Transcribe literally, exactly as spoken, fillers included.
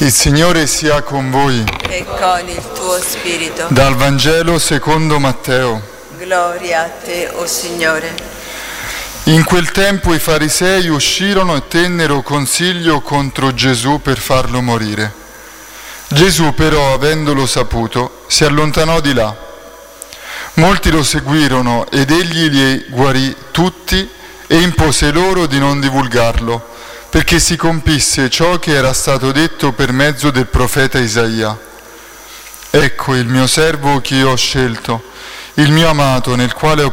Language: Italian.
Il Signore sia con voi. E con il tuo spirito. Dal Vangelo secondo Matteo. Gloria a te, o Signore. In quel tempo i farisei uscirono e tennero consiglio contro Gesù per farlo morire. Gesù però, avendolo saputo, si allontanò di là. Molti lo seguirono ed egli li guarì tutti e impose loro di non divulgarlo, perché si compisse ciò che era stato detto per mezzo del profeta Isaia. Ecco il mio servo che io ho scelto, il mio amato nel quale ho